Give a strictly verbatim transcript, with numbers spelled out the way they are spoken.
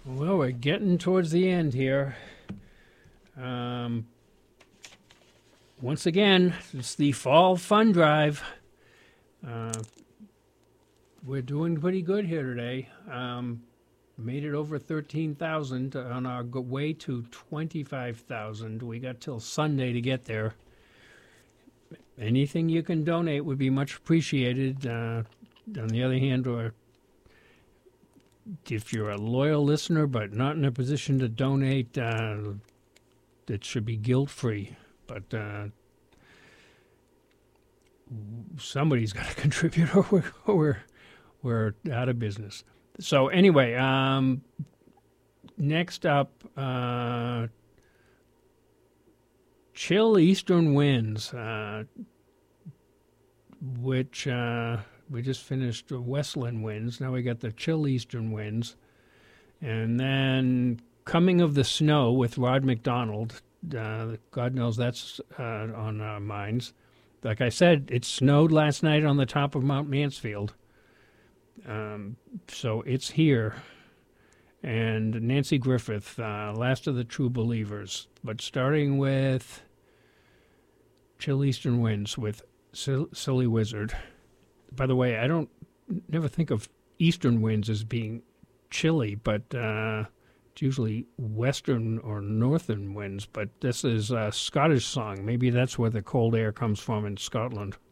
Well, we're getting towards the end here. Um, once again, it's the Fall Fun Drive. Uh, we're doing pretty good here today. Um, made it over thirteen thousand on our go- way to twenty-five thousand. We got till Sunday to get there. Anything you can donate would be much appreciated. Uh, on the other hand, or if you're a loyal listener but not in a position to donate, uh, it should be guilt-free. But uh, somebody's got to contribute, or we're, or we're we're out of business. So anyway, um, next up, uh, chill eastern winds, uh, which uh, we just finished Westland winds. Now we got the chill eastern winds. And then Coming of the Snow with Rod McDonald. Uh, God knows that's uh, on our minds. Like I said, it snowed last night on the top of Mount Mansfield. Um, so it's here. And Nancy Griffith, uh, Last of the True Believers. But starting with Chill Eastern Winds with Sil- Silly Wizard. By the way, I don't never think of Eastern winds as being chilly, but uh, it's usually Western or Northern winds. But this is a Scottish song. Maybe that's where the cold air comes from in Scotland.